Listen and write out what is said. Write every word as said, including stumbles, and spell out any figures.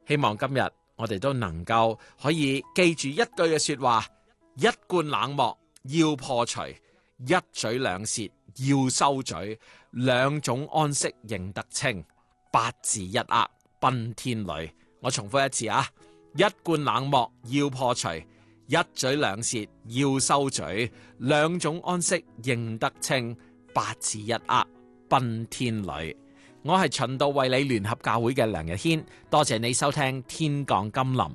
希望今日我哋都能夠可以記住一句嘅說話：一貫冷漠要破除，一嘴兩舌要收嘴，兩種安息認得清，八字一握奔天裏。我重複一次啊，一貫冷漠要破除，一嘴兩舌要收嘴，兩種安息認得清，八字一握奔天裏。我係循道衛理聯合教會嘅梁日軒，多謝你收聽天降甘霖。